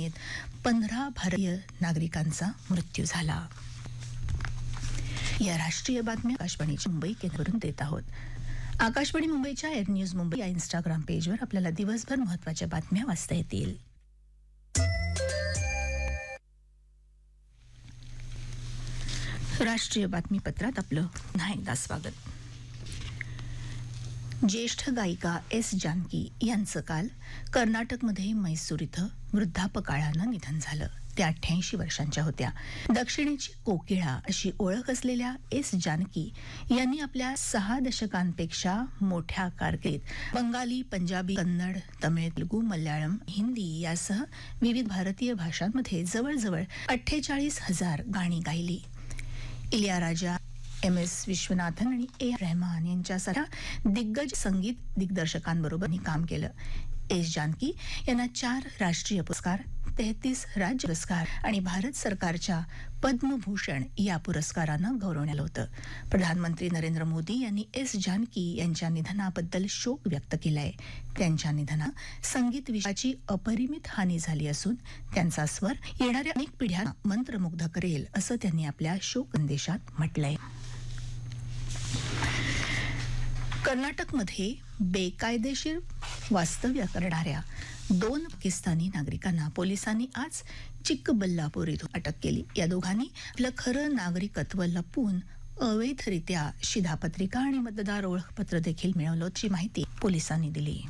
दुर्घटनेत 15 भारतीय नागरिकांचा मृत्यू झाला. या राष्ट्रीय बातम्या आकाशवाणीच्या मुंबई केंद्रावरून देत आहोत. आकाशवाणी मुंबईच्या एअर न्यूज मुंबई या इंस्टाग्राम पेजवर आपल्याला दिवसभर महत्त्वाच्या बातम्या वाचता येतील. राष्ट्रीय बातमीपत्रात आपलं पुन्हा एकदा स्वागत. ज्येष्ठ गायिका एस जानकी यांचं काल कर्नाटकमध्ये मैसूर इथं वृद्धापकाळानं निधन झालं. त्या 88 वर्षांच्या होत्या. दक्षिणेची कोकिळा अशी ओळख असलेल्या एस जानकी यांनी आपल्या 6 दशकांपेक्षा मोठ्या कारकिर्दीत बंगाली, पंजाबी, कन्नड, तमिळ, तेलुगू, मल्याळम, हिंदी यासह विविध भारतीय भाषांमध्ये जवळजवळ 48,000 गाणी गायली. इलियाराजा, MS विश्वनाथन आणि A. रहमान यांच्यासारख्या दिग्गज संगीत दिग्दर्शकांबरोबर काम केलं. एस जानकी यांना 4 राष्ट्रीय पुरस्कार, 33 राज्य पुरस्कार आणि भारत सरकारच्या पद्मभूषण या पुरस्कारानं गौरवण्यात होतं. प्रधानमंत्री नरेंद्र मोदी यांनी एस जानकी यांच्या निधनाबद्दल शोक व्यक्त केलाय. त्यांच्या निधनानं संगीत विश्वाची अपरिमित हानी झाली असून त्यांचा स्वर येणाऱ्या अनेक पिढ्यांना मंत्रमुग्ध करेल असं त्यांनी आपल्या शोक संदेशात म्हटलंय. कर्नाटकमध्ये बेकायदेशीर वास्तव्य करणाऱ्या 2 पाकिस्तानी नागरिकांना पोलिसांनी आज चिक्कबल्लापूर इथून अटक केली. या दोघांनी आपलं खरं नागरिकत्व लपवून अवैधरित्या शिधापत्रिका आणि मतदार ओळखपत्र देखील मिळवल्याची माहिती पोलिसांनी दिली.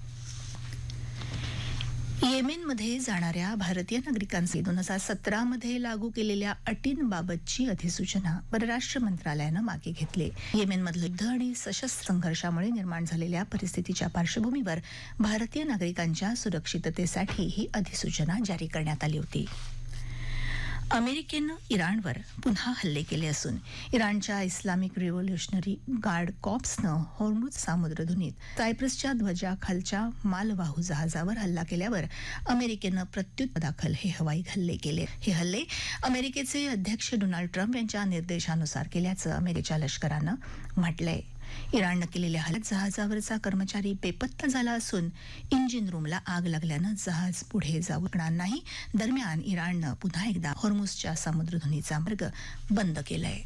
येमेनमध्ये जाणाऱ्या भारतीय नागरिकांचे 2017 मध्ये लागू केलेल्या अटींबाबतची अधिसूचना परराष्ट्र मंत्रालयानं मागे घेतली. येमेनमधलं युद्ध आणि सशस्त्र संघर्षामुळे निर्माण झालेल्या परिस्थितीच्या पार्श्वभूमीवर भारतीय नागरिकांच्या सुरक्षिततेसाठी ही अधिसूचना जारी करण्यात आली होती. अमेरिकेनं इराणवर पुन्हा हल्ले केले असून इराणच्या इस्लामिक रिव्होल्युशनरी गार्ड कॉर्प्सनं हॉर्मुझ सामुद्रधुनीत सायप्रसच्या ध्वजाखालच्या मालवाहू जहाजावर हल्ला केल्यावर अमेरिकेनं प्रत्युत्तरादाखल हे हवाई हल्ले केले. हे हल्ले अमेरिकेचे अध्यक्ष डोनाल्ड ट्रम्प यांच्या निर्देशानुसार केल्याचं अमेरिकेच्या लष्करानं म्हटलंय. इराणनं केलेल्या हल्ल्यात जहाजावरचा कर्मचारी बेपत्ता झाला असून इंजिन रूमला आग लागल्यानं जहाज पुढे जाऊ शकणार नाही. दरम्यान इराणनं पुन्हा एकदा हॉर्मुझच्या सामुद्रधुनीचा मार्ग बंद केलाय.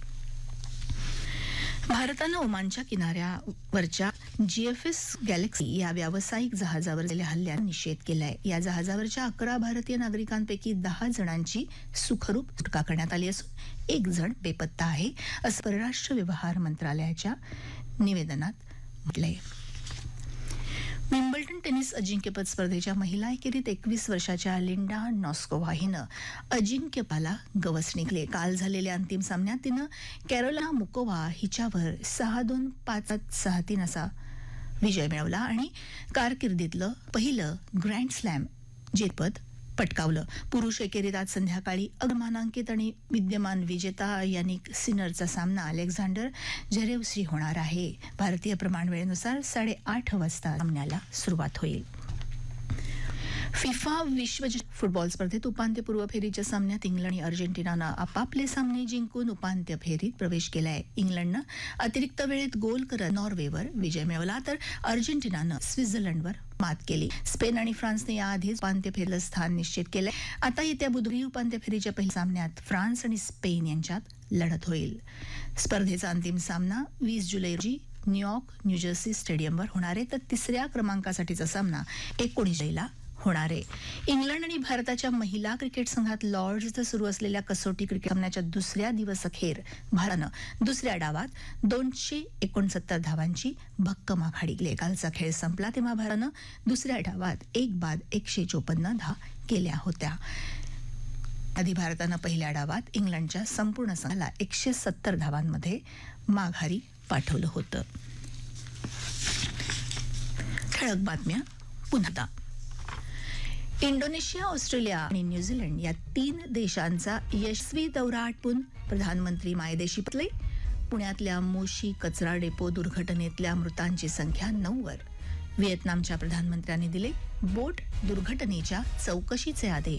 भारतानं ओमानच्या किनाऱ्यावरच्या GFS गॅलेक्सी या व्यावसायिक जहाजावर झालेल्या हल्ल्याचा निषेध केलाय. या जहाजावरच्या 11 भारतीय नागरिकांपैकी 10 जणांची सुखरूप सुटका करण्यात आली असून 1 जण बेपत्ता आहे असं परराष्ट्र व्यवहार मंत्रालयाच्या निवेदनात म्हटलंय. विम्बल्डन टेनिस अजिंक्यपद स्पर्धेच्या महिला एकेरीत 21 वर्षाच्या लिंडा नॉस्कोव्हा हिनं अजिंक्यपदाला गवसणी घातली. काल झालेल्या अंतिम सामन्यात तिनं कॅरोलिना मुकोवा हिच्यावर 6-2, 5-7, 6-3 असा विजय मिळवला आणि कारकिर्दीतलं पहिलं ग्रँड स्लॅम जेतेपद पटकावलं. पुरुष एकेरीत आज संध्याकाळी अग्रमानांकित आणि विद्यमान विजेता यानिक सिनरचा सामना अलेक्झांडर झ्वेरेवशी होणार आहे. भारतीय प्रमाण वेळेनुसार 8:30 वाजता सामन्याला सुरुवात होईल. फिफा विश्वचषक फुटबॉल स्पर्धेत उपांत्यपूर्व फेरीच्या सामन्यात इंग्लंड आणि अर्जेंटिनानं आपापले सामने जिंकून उपांत्य फेरीत प्रवेश केलाय. इंग्लंडनं अतिरिक्त वेळेत गोल करत नॉर्वेवर विजय मिळवला तर अर्जेंटिनानं स्वित्झर्लंडवर मात केली. स्पेन आणि फ्रान्सने याआधीच उपांत्य फेरीला स्थान निश्चित केलंय. आता येत्या बुधवारी उपांत्य फेरीच्या पहिल्या सामन्यात फ्रान्स आणि स्पेन यांच्यात लढत होईल. स्पर्धेचा अंतिम सामना 20 जुलै रोजी न्यूयॉर्क, न्यूजर्सी स्टेडियमवर होणार आहे तर 3ऱ्या क्रमांकासाठीचा सामना 19 जुलैला होणार आहे. इंग्लंड आणि भारताच्या महिला क्रिकेट संघात लॉर्ड्स इथं सुरू असलेल्या कसोटी क्रिकेट सामन्याच्या दुसऱ्या दिवस अखेर भारतानं दुसऱ्या डावात 269 धावांची भक्कम आघाडी घेतली. कालचा खेळ संपला तेव्हा भारतानं दुसऱ्या डावात 1 बाद 154 धावा केल्या होत्या. आधी भारतानं पहिल्या डावात इंग्लंडच्या संपूर्ण संघाला 170 धावांमध्ये माघारी पाठवलं होतं. ठळक बातम्या पुन्हा. इंडोनेशिया, ऑस्ट्रेलिया आणि न्यूझीलंड या 3 देशांचा यशस्वी दौरा आटपून प्रधानमंत्री मायदेशी परतले. पुण्यातल्या मोशी कचरा डेपो दुर्घटनेतल्या मृतांची संख्या 9 वर. व्हिएतनामच्या प्रधानमंत्र्यांनी दिले बोट दुर्घटनेच्या चौकशीचे आदेश.